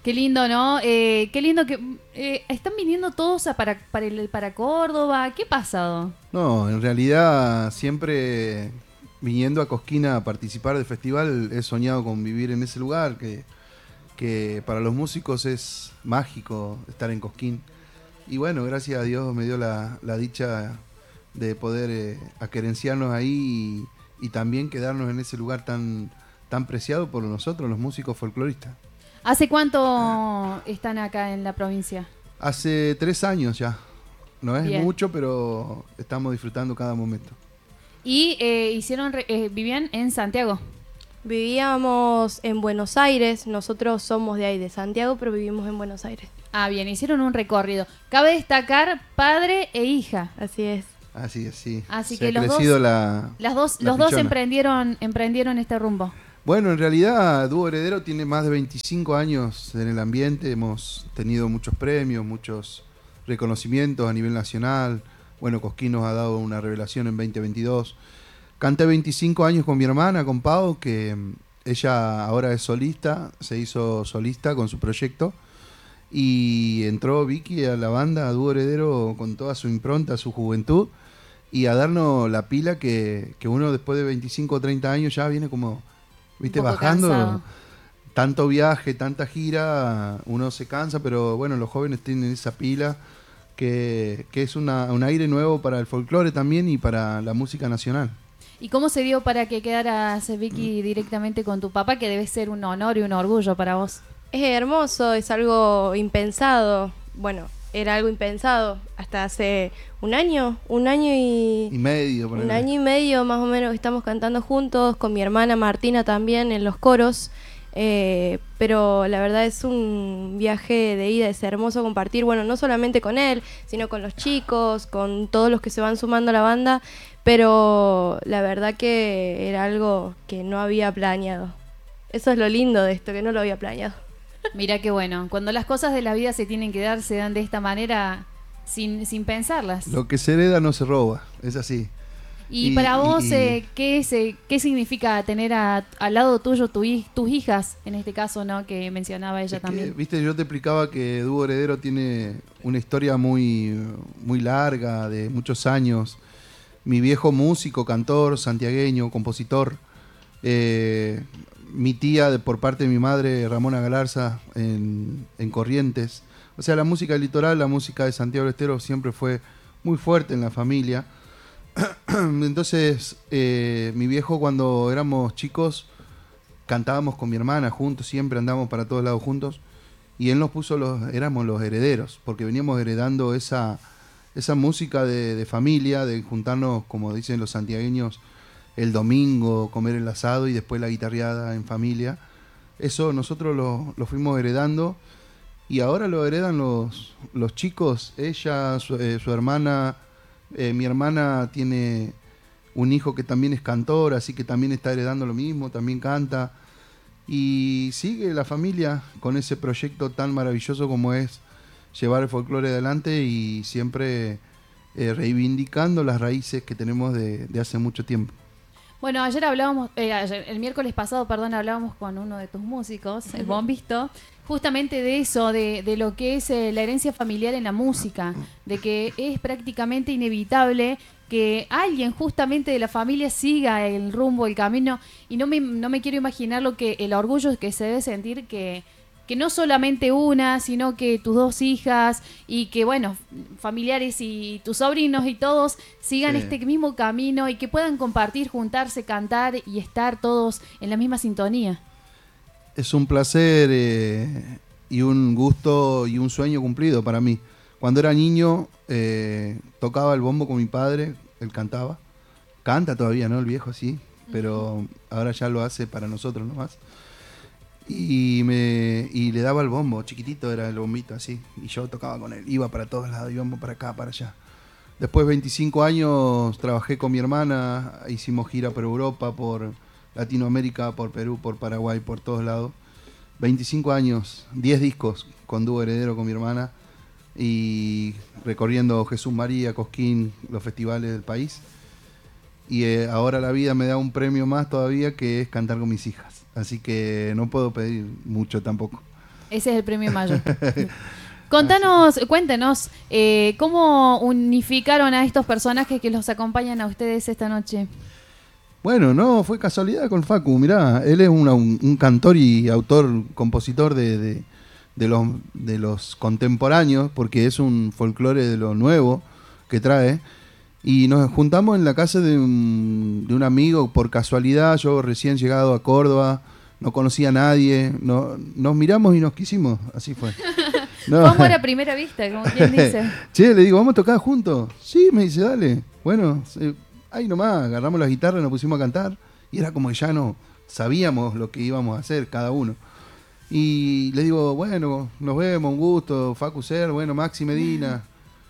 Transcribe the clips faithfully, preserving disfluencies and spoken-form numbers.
Qué lindo, ¿no? Eh, qué lindo que... eh, ¿están viniendo todos a para, para, el- para Córdoba? ¿Qué ha pasado? No, en realidad siempre viniendo a Cosquín a participar del festival he soñado con vivir en ese lugar, que, que para los músicos es mágico estar en Cosquín. Y bueno, gracias a Dios me dio la, la dicha de poder eh, aquerenciarnos ahí y, y también quedarnos en ese lugar tan, tan preciado por nosotros, los músicos folcloristas. ¿Hace cuánto están acá en la provincia? Hace tres años ya. No es Bien. mucho, pero estamos disfrutando cada momento. Y eh, hicieron, re- eh, vivían en Santiago. Vivíamos en Buenos Aires, nosotros somos de ahí, de Santiago, pero vivimos en Buenos Aires. Ah, bien, hicieron un recorrido. Cabe destacar padre e hija. Así es. Así es, sí. Así Se que ha los dos, crecido la, las dos, la los dos fichona. emprendieron, emprendieron este rumbo. Bueno, en realidad Dúo Heredero tiene más de veinticinco años en el ambiente. Hemos tenido muchos premios, muchos reconocimientos a nivel nacional. Bueno, Cosquín nos ha dado una revelación en veinte veintidós. Canté veinticinco años con mi hermana, con Pau, que mm, ella ahora es solista, se hizo solista con su proyecto. Y entró Vicky a la banda, a Dúo Heredero, con toda su impronta, su juventud, y a darnos la pila que, que uno después de veinticinco o treinta años ya viene como, viste, Un poco bajando. cansado. Tanto viaje, tanta gira, uno se cansa, pero bueno, los jóvenes tienen esa pila que, que es una, un aire nuevo para el folclore también y para la música nacional. ¿Y cómo se dio para que quedaras, Vicky, directamente con tu papá, que debe ser un honor y un orgullo para vos? Es hermoso, es algo impensado. Bueno, era algo impensado hasta hace un año, un año y... Y medio, Un ponele. año y medio más o menos que estamos cantando juntos, con mi hermana Martina también en los coros. Eh, pero la verdad es un viaje de ida, es hermoso compartir, bueno, no solamente con él, sino con los chicos, con todos los que se van sumando a la banda, pero la verdad que era algo que no había planeado. Eso es lo lindo de esto, que no lo había planeado. Mirá qué bueno. Cuando las cosas de la vida se tienen que dar, se dan de esta manera sin, sin pensarlas. Lo que se hereda no se roba, es así. Y, Y- para vos, y- eh, ¿qué, es, eh, ¿qué significa tener a- al lado tuyo tu, hij- tus hijas, en este caso, ¿no? Que mencionaba ella Es que, también? viste, yo te explicaba que Dúo Heredero tiene una historia muy, muy larga, de muchos años. Mi viejo músico, cantor, santiagueño, compositor. Eh, mi tía, de, por parte de mi madre, Ramona Galarza, en, en Corrientes. O sea, la música del litoral, la música de Santiago del Estero siempre fue muy fuerte en la familia. Entonces, eh, mi viejo, cuando éramos chicos, cantábamos con mi hermana juntos, siempre andábamos para todos lados juntos. Y él nos puso los, éramos los herederos, porque veníamos heredando esa, esa música de, de familia, de juntarnos, como dicen los santiagueños, el domingo, comer el asado y después la guitarreada en familia. Eso nosotros lo, lo fuimos heredando y ahora lo heredan los, los chicos, ella, su, eh, su hermana, eh, mi hermana tiene un hijo que también es cantor, así que también está heredando lo mismo, también canta. Y sigue la familia con ese proyecto tan maravilloso como es llevar el folclore adelante y siempre eh, reivindicando las raíces que tenemos de, de hace mucho tiempo. Bueno, ayer hablábamos, eh, ayer- el miércoles pasado, perdón, hablábamos con uno de tus músicos, el Bombisto, justamente de eso, de, de lo que es eh, la herencia familiar en la música, de que es prácticamente inevitable que alguien justamente de la familia siga el rumbo, el camino, y no me, no me quiero imaginar lo que el orgullo que se debe sentir que, que no solamente una, sino que tus dos hijas y que, bueno, familiares y tus sobrinos y todos sigan Sí. este mismo camino y que puedan compartir, juntarse, cantar y estar todos en la misma sintonía. Es un placer eh, y un gusto y un sueño cumplido para mí. Cuando era niño eh, tocaba el bombo con mi padre, él cantaba. Canta todavía, ¿no? El viejo, sí, pero ahora ya lo hace para nosotros nomás. Y, me, y le daba el bombo, chiquitito era el bombito así, y yo tocaba con él, iba para todos lados, íbamos para acá, para allá. Después veinticinco años trabajé con mi hermana, hicimos gira por Europa, por Latinoamérica, por Perú, por Paraguay, por todos lados. veinticinco años, diez discos con Dúo Heredero con mi hermana y recorriendo Jesús María, Cosquín, los festivales del país. Y eh, ahora la vida me da un premio más todavía, que es cantar con mis hijas. Así que no puedo pedir mucho tampoco. Ese es el premio mayor. Contanos, cuéntenos, eh, ¿cómo unificaron a estos personajes que los acompañan a ustedes esta noche? Bueno, no, fue casualidad con Facu, mirá, él es una, un, un cantor y autor, compositor de, de, de, los, de los contemporáneos, porque es un folclore de lo nuevo que trae, y nos juntamos en la casa de un, de un amigo por casualidad, yo recién llegado a Córdoba, no conocía a nadie, no, nos miramos y nos quisimos, así fue. No. ¿Cómo era primera vista, como quien dice? Che, le digo, ¿vamos a tocar juntos? Sí, me dice, dale. Bueno, eh, ahí nomás, agarramos la guitarra, nos pusimos a cantar y era como que ya no sabíamos lo que íbamos a hacer cada uno. Y le digo, bueno, nos vemos, un gusto, Facu Ser, bueno, Maxi Medina.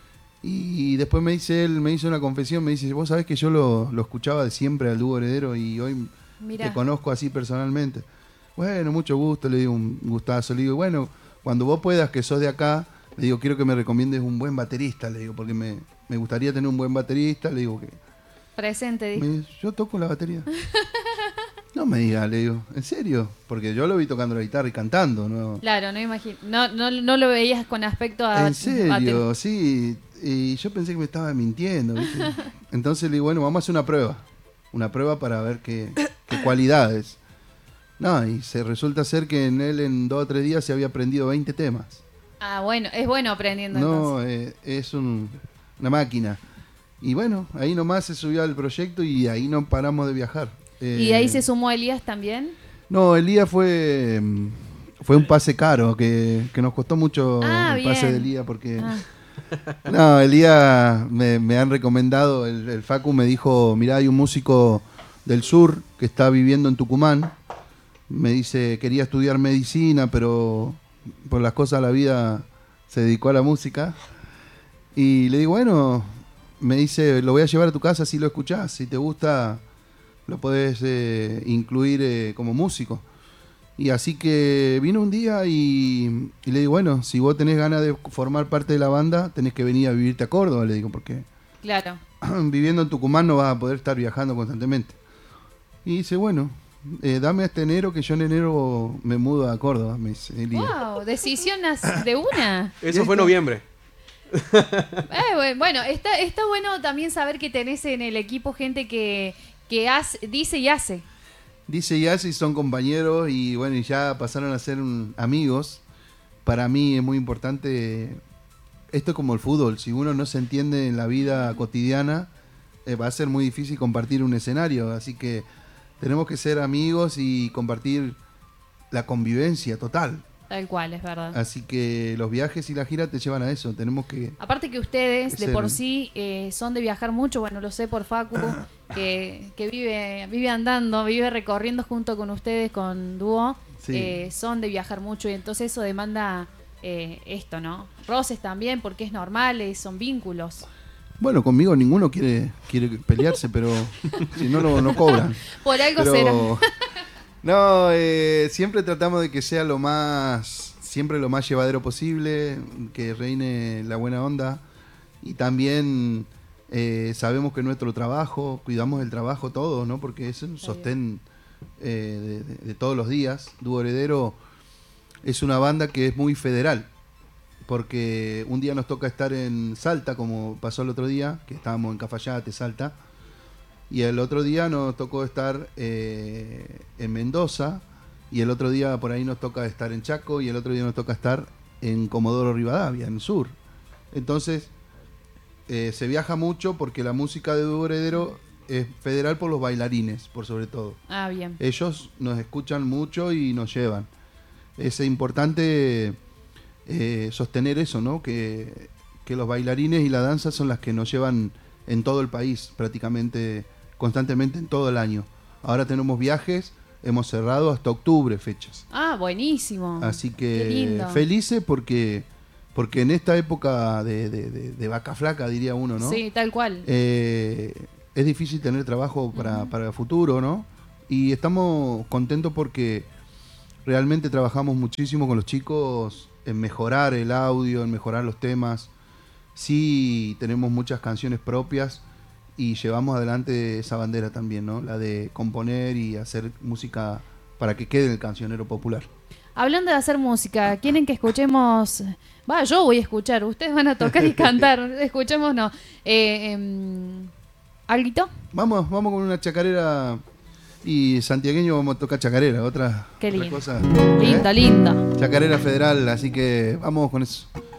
Y después me dice él, me hizo una confesión, me dice, vos sabés que yo lo, lo escuchaba de siempre al dúo Heredero y hoy Mirá. te conozco así personalmente. Bueno, mucho gusto, le digo, un gustazo. Le digo, bueno, cuando vos puedas, que sos de acá, le digo, quiero que me recomiendes un buen baterista, le digo, porque me, me gustaría tener un buen baterista, le digo que... Presente, dijo. Me dice, yo toco la batería. No me diga, le digo, ¿en serio? Porque yo lo vi tocando la guitarra y cantando, ¿no? Claro, no imagino. No, no, no lo veías con aspecto a... ¿En serio? A sí. Y yo pensé que me estaba mintiendo, ¿viste? Entonces le digo, bueno, vamos a hacer una prueba. Una prueba para ver qué, qué cualidades. No, y se resulta ser que en él en dos o tres días se había aprendido veinte temas. Ah, bueno, es bueno aprendiendo No, entonces. eh, es un, una máquina. Y bueno, ahí nomás se subió al proyecto y ahí no paramos de viajar. Eh, ¿Y ahí se sumó Elías también? No, Elías fue, fue un pase caro, que, que nos costó mucho Ah, el pase bien. de Elías porque... Ah. No, Elías me, me han recomendado, el, el Facu me dijo, mirá, hay un músico del sur que está viviendo en Tucumán. Me dice, quería estudiar medicina, pero por las cosas de la vida se dedicó a la música. Y le digo, bueno, me dice, lo voy a llevar a tu casa si lo escuchás. Si te gusta, lo podés eh, incluir eh, como músico. Y así que vino un día y, y le digo, bueno, si vos tenés ganas de formar parte de la banda, tenés que venir a vivirte a Córdoba, le digo, porque Claro. viviendo en Tucumán no vas a poder estar viajando constantemente. Y dice, bueno, eh, dame este enero que yo en enero me mudo a Córdoba, me dice Elías. Wow, decisión as- de una. Eso fue en noviembre. Eh, bueno, está, está bueno también saber que tenés en el equipo gente que, que hace, dice y hace. Dice y hace y son compañeros y bueno, y ya pasaron a ser un, amigos. Para mí es muy importante, esto es como el fútbol, si uno no se entiende en la vida cotidiana, eh, va a ser muy difícil compartir un escenario, así que tenemos que ser amigos y compartir la convivencia total. Tal cual, es verdad. Así que los viajes y la gira te llevan a eso, tenemos que... Aparte que ustedes de Ser- por sí eh, son de viajar mucho, bueno, lo sé por Facu, que, que vive, vive andando, vive recorriendo junto con ustedes, con Dúo, Sí. eh, son de viajar mucho y entonces eso demanda eh, esto, ¿no? Roces también, porque es normal, eh, son vínculos. Bueno, conmigo ninguno quiere, quiere pelearse, pero si no, no, no cobran. Por algo Pero- será. No, eh, siempre tratamos de que sea lo más, siempre lo más llevadero posible, que reine la buena onda. Y también eh, sabemos que nuestro trabajo, cuidamos del trabajo todos, ¿no? Porque es un sostén eh, de, de- de todos los días. Dúo Heredero es una banda que es muy federal. Porque un día nos toca estar en Salta, como pasó el otro día, que estábamos en Cafayate, Salta. Y el otro día nos tocó estar eh, en Mendoza, y el otro día por ahí nos toca estar en Chaco, y el otro día nos toca estar en Comodoro Rivadavia, en el sur. Entonces, eh, se viaja mucho porque la música de Dúo Heredero es federal por los bailarines, por sobre todo. Ah, bien. Ellos nos escuchan mucho y nos llevan. Es importante eh, sostener eso, ¿no? Que, que los bailarines y la danza son las que nos llevan en todo el país, prácticamente, constantemente en todo el año. Ahora tenemos viajes, hemos cerrado hasta octubre fechas. Ah, buenísimo. Así Qué que lindo. felices porque, porque en esta época de, de- de- de vaca flaca, diría uno, ¿no? Sí, tal cual. Eh, es difícil tener trabajo para, para el futuro, ¿no? Y estamos contentos porque realmente trabajamos muchísimo con los chicos en mejorar el audio, en mejorar los temas. Sí, tenemos muchas canciones propias y llevamos adelante esa bandera también, ¿no? La de componer y hacer música para que quede en el cancionero popular. hablando de hacer música, ¿quieren que escuchemos? Va, yo voy a escuchar, ustedes van a tocar y cantar. Escuchemos, no. Eh, eh, ¿Alguito? Vamos, vamos con una chacarera. Y santiagueño vamos a tocar chacarera, otra, Qué otra lindo. cosa. Lindo, ¿eh? lindo. Chacarera federal, así que vamos con eso.